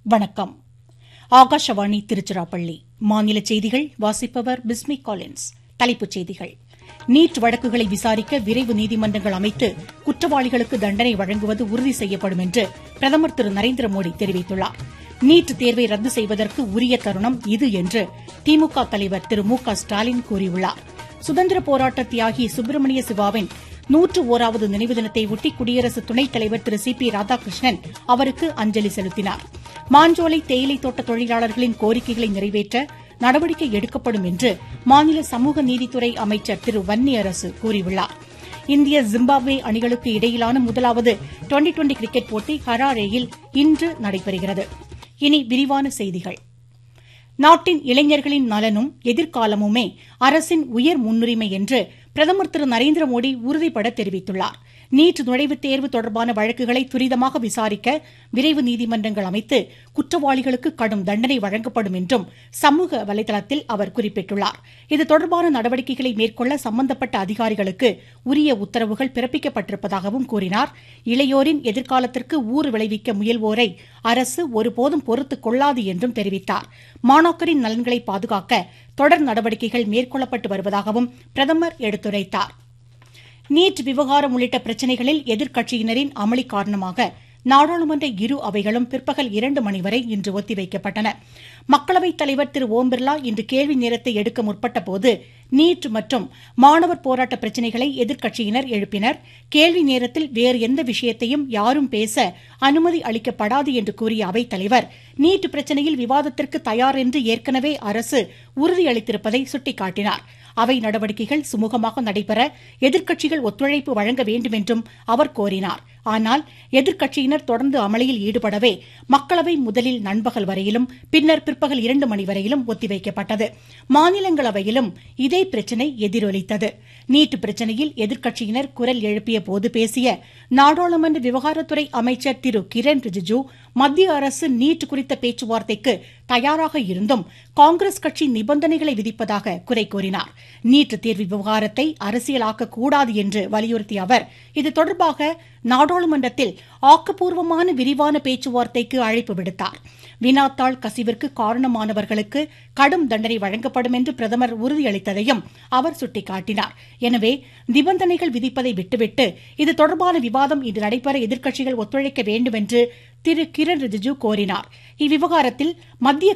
வணக்கம். ஆகாஷவாணி திருச்சிராப்பள்ளி. மாநில செய்திகள் வாசிப்பவர் பிஸ்மி காலின்ஸ். தலைப்புச் செய்திகள். நீட் வழக்குகளை விசாரிக்க விரைவு நீதிமன்றங்கள் அமைத்து குற்றவாளிகளுக்கு தண்டனை வழங்குவது உறுதி செய்யப்படும் என்று பிரதமர் திரு நரேந்திர மோடி தெரிவித்துள்ளார். நீட் தேர்வை ரத்து செய்வதற்கு உரிய தருணம் இது என்று திமுக தலைவர் திரு மு க ஸ்டாலின் கூறியுள்ளார். சுதந்திர போராட்ட தியாகி சுப்பிரமணிய சிவாவின் 101வது நினைவு தினத்தை ஒட்டி குடியரசு துணைத் தலைவர் திரு சி பி ராதாகிருஷ்ணன் அவருக்கு அஞ்சலி செலுத்தினார். மாஞ்சோலை தேயிலை தோட்ட தொழிலாளர்களின் கோரிக்கைகளை நிறைவேற்ற நடவடிக்கை எடுக்கப்படும் என்று மாநில சமூக நீதித்துறை அமைச்சர் திரு வன்னியரசு கூறியுள்ளார். இந்திய ஜிம்பாப்வே அணிகளுக்கு இடையிலான முதலாவது டுவெண்டி கிரிக்கெட் போட்டி ஹராரேயில் இன்று நடைபெறுகிறது. இனி விரிவான செய்திகள். நாட்டின் இளைஞர்களின் நலனும் எதிர்காலமுமே அரசின் உயர் முன்னுரிமை என்று பிரதமர் திரு நரேந்திர மோடி உறுதிபட தெரிவித்துள்ளார். நீட் நுழைவுத் தேர்வு தொடர்பான வழக்குகளை துரிதமாக விசாரிக்க விரைவு நீதிமன்றங்கள் அமைத்து குற்றவாளிகளுக்கு கடும் தண்டனை வழங்கப்படும் என்றும் சமூக வலைதளத்தில் அவர் குறிப்பிட்டுள்ளார். இது தொடர்பான நடவடிக்கைகளை மேற்கொள்ள சம்பந்தப்பட்ட அதிகாரிகளுக்கு உரிய உத்தரவுகள் பிறப்பிக்கப்பட்டிருப்பதாகவும் கூறினார். இளையோரின் எதிர்காலத்திற்கு ஊறு விளைவிக்க முயல்வோரை அரசு ஒருபோதும் பொறுத்துக் கொள்ளாது என்றும் தெரிவித்தார். மாணாக்கரின் நலன்களை பாதுகாக்க தொடர் நடவடிக்கைகள் மேற்கொள்ளப்பட்டு வருவதாகவும் பிரதமர் எடுத்துரைத்தார். நீட் விவகாரம் உள்ளிட்ட பிரச்சினைகளில் எதிர்க்கட்சியினரின் அமளி காரணமாக நாடாளுமன்ற இரு அவைகளும் பிற்பகல் 2 மணி வரை இன்று ஒத்திவைக்கப்பட்டன. மக்களவைத் தலைவர் திரு ஓம் பிர்லா இன்று கேள்வி நேரத்தை எடுக்க முற்பட்டபோது நீட் மற்றும் மாணவர் போராட்ட பிரச்சினைகளை எதிர்க்கட்சியினர் எழுப்பினர். கேள்வி நேரத்தில் வேறு எந்த விஷயத்தையும் யாரும் பேச அனுமதி அளிக்கப்படாது என்று கூறிய அவைத் தலைவர் நீட் பிரச்சினையில் விவாதத்திற்கு தயார் என்று ஏற்கனவே அரசு உறுதியளித்திருப்பதை சுட்டிக்காட்டினார். அவை நடவடிக்கைகள் சுமூகமாக நடைபெற எதிர்க்கட்சிகள் ஒத்துழைப்பு வழங்க வேண்டும் என்றும் அவர் கோரினார். ஆனால் எதிர்க்கட்சியினர் தொடர்ந்து அமளியில் ஈடுபடவே மக்களவை முதலில் நண்பகல் வரையிலும் பின்னர் பிற்பகல் 2 மணி வரையிலும் ஒத்திவைக்கப்பட்டது. மாநிலங்களவையிலும் இதே பிரச்சினை எதிரொலித்தது. நீட் பிரச்சினையில் எதிர்க்கட்சியினர் குரல் எழுப்பிய போது பேசிய நாடாளுமன்ற விவகாரத்துறை அமைச்சர் திரு கிரண் ரிஜிஜு மத்திய அரசு நீட் குறித்த பேச்சுவார்த்தைக்கு தயாராக இருந்தும் காங்கிரஸ் கட்சி நிபந்தனைகளை விதிப்பதாக குறை கூறினார். நீட் தேர்வு விவகாரத்தை அரசியலாக்கக்கூடாது என்று வலியுறுத்திய அவர் இது தொடர்பாக நாடாளுமன்றத்தில் ஆக்கப்பூர்வமான விரிவான பேச்சுவார்த்தைக்கு அழைப்பு விடுத்தார். வினாத்தாள் கசிவிற்கு காரணமானவர்களுக்கு கடும் தண்டனை வழங்கப்படும் என்று பிரதமர் உறுதியளித்ததையும் அவர் சுட்டிக்காட்டினார். எனவே நிபந்தனைகள் விதிப்பதை விட்டுவிட்டு இது தொடர்பான விவாதம் இன்று நடைபெற எதிர்க்கட்சிகள் ஒத்துழைக்க வேண்டும் என்று திரு கிரண் ரிஜிஜு கோரினார். இவ்விவகாரத்தில் மத்திய